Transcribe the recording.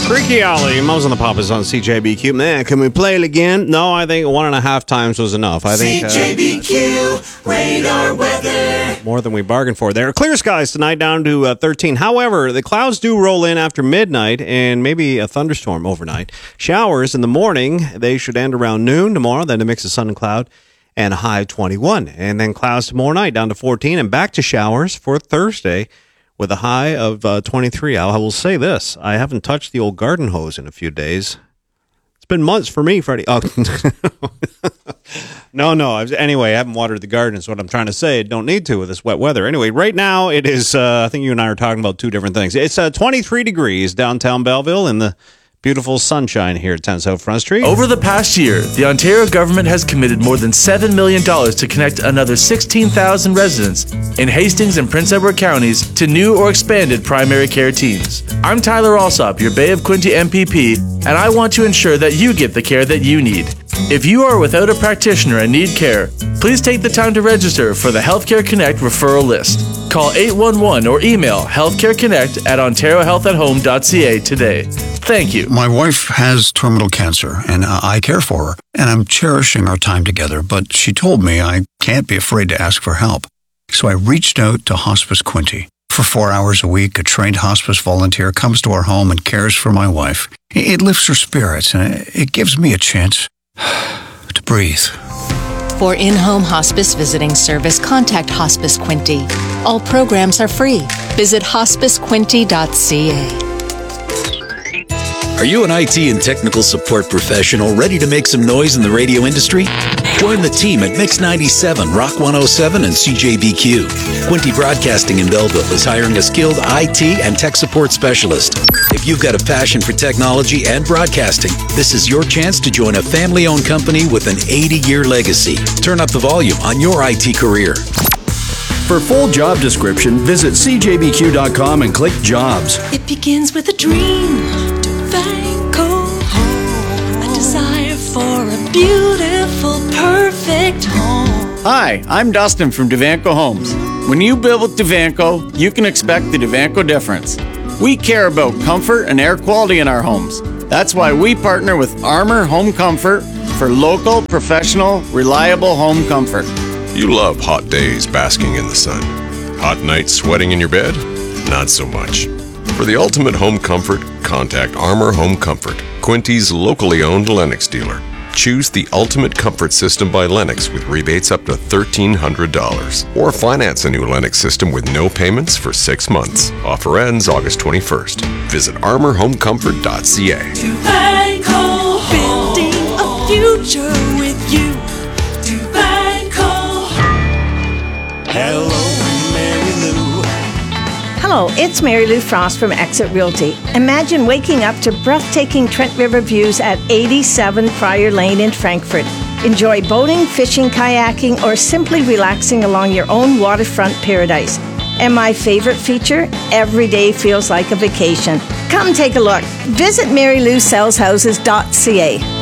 Freaky Alley, Mums on the Papas on CJBQ. Man, can we play it again? No, I think 1.5 times was enough. I think CJBQ, radar weather. More than we bargained for there. Clear skies tonight down to 13. However, the clouds do roll in after midnight and maybe a thunderstorm overnight. Showers in the morning. They should end around noon tomorrow. Then a mix of sun and cloud and a high of 21. And then clouds tomorrow night down to 14 and back to showers for Thursday, with a high of 23. I will say this. I haven't touched the old garden hose in a few days. It's been months for me, Freddie. Oh. No. Anyway, I haven't watered the garden, is what I'm trying to say. Don't need to with this wet weather. Anyway, right now it is, I think you and I are talking about two different things. It's 23 degrees downtown Belleville in the beautiful sunshine here at 10 South Front Street. Over the past year, the Ontario government has committed more than $7 million to connect another 16,000 residents in Hastings and Prince Edward counties to new or expanded primary care teams. I'm Tyler Alsop, your Bay of Quinte MPP, and I want to ensure that you get the care that you need. If you are without a practitioner and need care, please take the time to register for the Healthcare Connect referral list. Call 811 or email healthcareconnect@ontariohealthathome.ca today. Thank you. My wife has terminal cancer, and I care for her, and I'm cherishing our time together, but she told me I can't be afraid to ask for help. So I reached out to Hospice Quinte. For 4 hours a week, a trained hospice volunteer comes to our home and cares for my wife. It lifts her spirits, and it gives me a chance to breathe. For in-home hospice visiting service, contact Hospice Quinte. All programs are free. Visit hospicequinte.ca. Are you an IT and technical support professional ready to make some noise in the radio industry? Join the team at Mix 97, Rock 107, and CJBQ. Quinte Broadcasting in Belleville is hiring a skilled IT and tech support specialist. If you've got a passion for technology and broadcasting, this is your chance to join a family-owned company with an 80-year legacy. Turn up the volume on your IT career. For full job description, visit cjbq.com and click Jobs. It begins with a dream. Devanco Home. A desire for a beautiful, perfect home. Hi, I'm Dustin from Devanco Homes. When you build with Devanco, you can expect the Devanco difference. We care about comfort and air quality in our homes. That's why we partner with Armor Home Comfort for local, professional, reliable home comfort. You love hot days basking in the sun. Hot nights sweating in your bed? Not so much. For the ultimate home comfort, contact Armor Home Comfort, Quinte's locally owned Lennox dealer. Choose the ultimate comfort system by Lennox with rebates up to $1,300. Or finance a new Lennox system with no payments for 6 months. Offer ends August 21st. Visit armorhomecomfort.ca. Devanco, building a future with you. Hello, Mary Lou. Hello, it's Mary Lou Frost from Exit Realty. Imagine waking up to breathtaking Trent River views at 87 Friar Lane in Frankfurt. Enjoy boating, fishing, kayaking, or simply relaxing along your own waterfront paradise. And my favorite feature, every day feels like a vacation. Come take a look. Visit MaryLouSellsHouses.ca.